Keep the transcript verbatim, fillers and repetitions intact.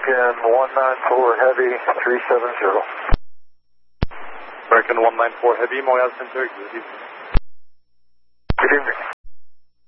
American one nine four Heavy three seven zero. American one nine four Heavy, Montreal Center, good evening. Good evening.